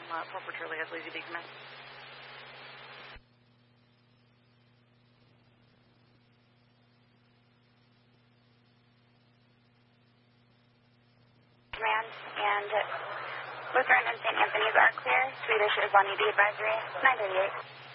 Corporate Charlie has Lazy B. Command. Command, and Lutheran and St. Anthony's are clear. Swedish is on ED advisory, 938.